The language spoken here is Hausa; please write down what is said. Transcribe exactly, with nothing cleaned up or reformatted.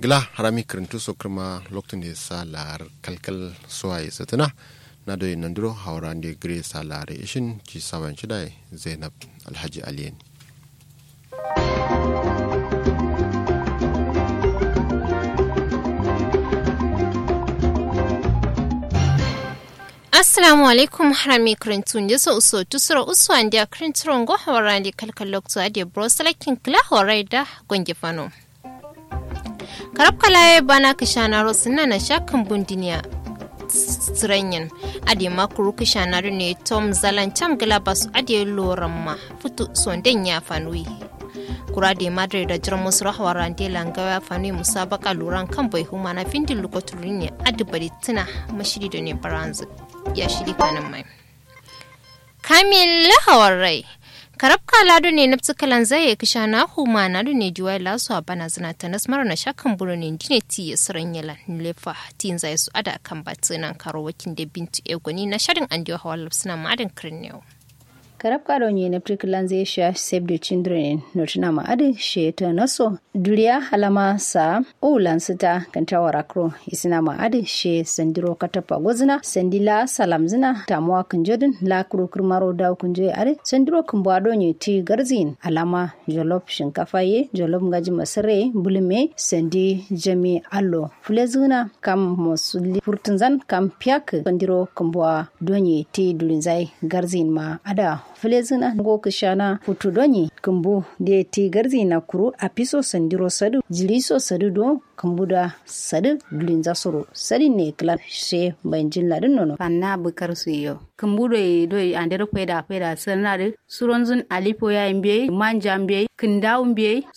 gila harami karantu so kirma lokacin da salar kalkal suwaye satana na da nanduro hauran da gire salare ishin ci sawan shida Zainab Alhaji Aliyen. Assalamu alaikum harami krintun da so uso tusura uso andi krintron go hawrandi kalkal lokto adi brosalakin kla horaida gonge fano karab kalaye bana kishana rosina na shakan bundiniya stranyan adi makuru kishana ne tom zalancham glabas adi loramma futu sonden ya fanui kurade madre da jirmus rahwarande langawa fanui musabaka luran kan bai huma na findin lukoturin adi bari tuna mashiri da ne baranzu ya shiri kanan mai kamil hawarai karab kala ne nafsu kalan zai kisha na huma na ne juwai lasu a bana zina ta nasmar na shakan burunin dine ti ya siran yala lefa tin zai su ada kan batinan karo wakin da bintu egoni na sharin an diyo hawar suna ma'adin kirnewa karab karo ne na priklan zai sha save the children notuna ma'adin she ta naso duriya halama sa ulan sita kan tawara kro isina ma'adin she sandiro katapa gozina sandila salamzina tamuwa kunjodin la kuro kurmaro da kunjoy are sandiro kumbado ne ti garzin alama jollof shinkafa ye jollof ngaji masare bulme sandi jami allo fulezuna kam mosuli furtunzan kam piak sandiro kumbwa donye ti dulinzai garzin ma ada filezina go kishana futudonyi kumbu de ti garzi na kuru apiso sandiro sadu jiliso sadu do kumbuda sadu dulinza soro sadi ne kla she banjin ladin nono panna bukar suyo kumbudo do andere peda peda sanade suronzun alipo ya mbe manja mbe kindaw mbe